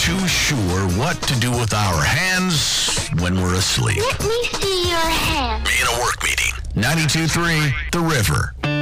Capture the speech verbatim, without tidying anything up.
too sure what to do with our hands when we're asleep. Let me see your hand. In a work meeting. ninety-two point three, The River.